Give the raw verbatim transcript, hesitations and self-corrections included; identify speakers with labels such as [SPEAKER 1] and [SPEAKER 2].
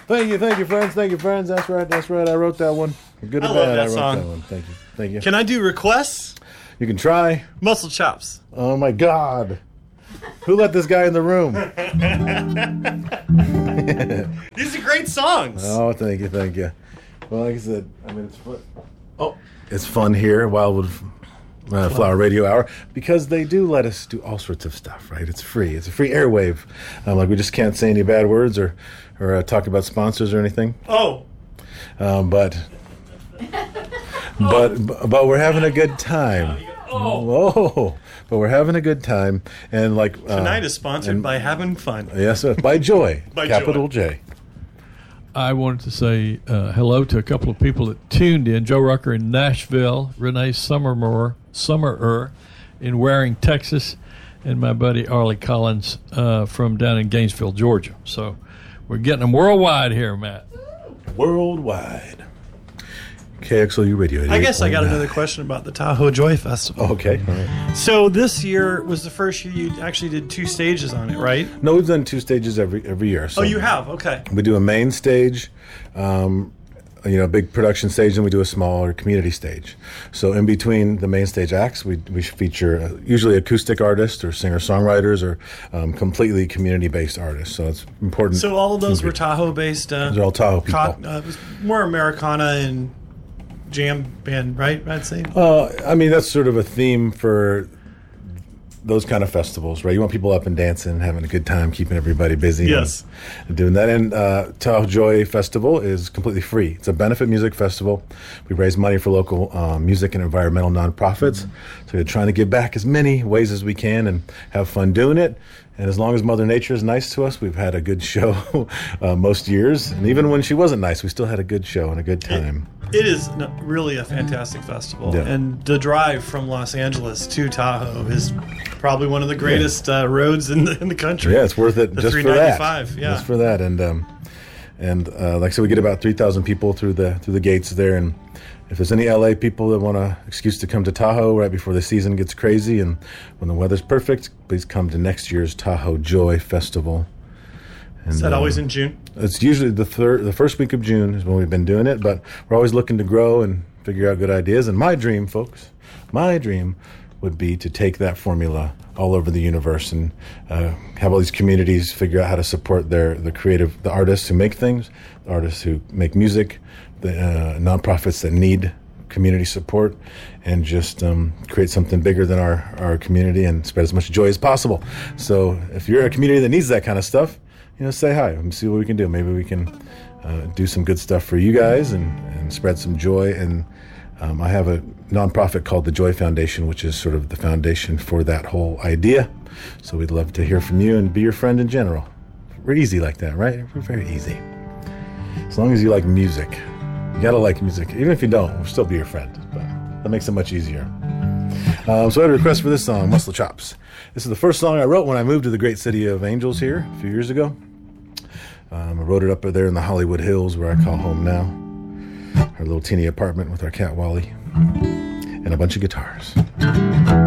[SPEAKER 1] Thank you, thank you, friends. Thank you, friends. That's right, that's right. I wrote that one. Good or
[SPEAKER 2] I
[SPEAKER 1] bad,
[SPEAKER 2] love that
[SPEAKER 1] I wrote
[SPEAKER 2] song.
[SPEAKER 1] that one. Thank you, thank you.
[SPEAKER 2] Can I do requests?
[SPEAKER 1] You can try.
[SPEAKER 2] Muscle chops.
[SPEAKER 1] Oh my God. Who let this guy in the room?
[SPEAKER 2] These are great songs.
[SPEAKER 1] Oh, thank you, thank you. Well, like I said, I mean, it's fun. Oh, it's fun here, Wildwood uh, Flower Radio Hour, because they do let us do all sorts of stuff, right? It's free. It's a free airwave. Um, like we just can't say any bad words or or uh, talk about sponsors or anything.
[SPEAKER 2] Oh.
[SPEAKER 1] Um, but but but we're having a good time.
[SPEAKER 2] Oh.
[SPEAKER 1] Whoa. But we're having a good time, and like uh,
[SPEAKER 2] Tonight is sponsored
[SPEAKER 1] and,
[SPEAKER 2] by Having Fun.
[SPEAKER 1] Yes, uh, by Joy,
[SPEAKER 2] By
[SPEAKER 1] capital
[SPEAKER 2] Joy.
[SPEAKER 1] J.
[SPEAKER 3] I wanted to say uh, hello to a couple of people that tuned in. Joe Rucker in Nashville, Renee Summermore, Summerer in Waring, Texas, and my buddy Arlie Collins uh, from down in Gainesville, Georgia. So we're getting them worldwide here, Matt.
[SPEAKER 1] Worldwide. K X L U Radio.
[SPEAKER 2] I guess I got another question about the Tahoe Joy Festival.
[SPEAKER 1] Okay. All right.
[SPEAKER 2] So this year was the first year you actually did two stages on it, right?
[SPEAKER 1] No, we've done two stages every every year. So
[SPEAKER 2] Oh, you have? Okay.
[SPEAKER 1] we do a main stage, um, you know, a big production stage, and we do a smaller community stage. So in between the main stage acts, we we feature uh, usually acoustic artists or singer-songwriters or um, completely community-based artists. So it's important.
[SPEAKER 2] So all of those were Tahoe-based? Uh,
[SPEAKER 1] Those are all Tahoe people.
[SPEAKER 2] co- uh, it was more Americana and jam band, right? I'd say.
[SPEAKER 1] Uh, I mean, that's sort of a theme for those kind of festivals, right? You want people up and dancing, having a good time, keeping everybody busy.
[SPEAKER 2] Yes.
[SPEAKER 1] And doing that. And uh, Tahoe Joy Festival is completely free. It's a benefit music festival. We raise money for local um, music and environmental nonprofits. So we're trying to give back as many ways as we can and have fun doing it. And as long as Mother Nature is nice to us, we've had a good show uh, most years. And even when she wasn't nice, we still had a good show and a good time.
[SPEAKER 2] It is n- really a fantastic festival.
[SPEAKER 1] Yeah.
[SPEAKER 2] And the drive from Los Angeles to Tahoe is probably one of the greatest uh, roads in the, in the country.
[SPEAKER 1] Yeah, it's worth it
[SPEAKER 2] The
[SPEAKER 1] just for
[SPEAKER 2] three
[SPEAKER 1] that.
[SPEAKER 2] ninety-five, yeah.
[SPEAKER 1] Just for that, and um, and uh, like I said, we get about three thousand people through the through the gates there. And if there's any L A people that want an excuse to come to Tahoe right before the season gets crazy and when the weather's perfect, please come to next year's Tahoe Joy Festival. And,
[SPEAKER 2] Is that
[SPEAKER 1] um,
[SPEAKER 2] always in June?
[SPEAKER 1] It's usually the third, the first week of June is when we've been doing it, but we're always looking to grow and figure out good ideas. And my dream, folks, my dream would be to take that formula all over the universe and uh, have all these communities figure out how to support their the creative, the artists who make things, the artists who make music, the uh, nonprofits that need community support, and just um, create something bigger than our, our community and spread as much joy as possible. So if you're a community that needs that kind of stuff, you know, say hi and see what we can do. Maybe we can uh, do some good stuff for you guys and, and spread some joy. And um, I have a nonprofit called the Joy Foundation, which is sort of the foundation for that whole idea. So we'd love to hear from you and be your friend in general. We're easy like that, right? We're very easy. As long as you like music. You gotta like music. Even if you don't, we'll still be your friend. But that makes it much easier. Um, so I had a request for this song, Muscle Chops. This is the first song I wrote when I moved to the great city of Angels here a few years ago. Um, I wrote it up there in the Hollywood Hills where I call home now. Our little teeny apartment with our cat Wally and a bunch of guitars.